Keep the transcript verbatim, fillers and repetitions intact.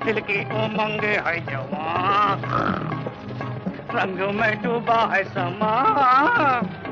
दिल की उमंग है जवां, रंग में डूबा है समा।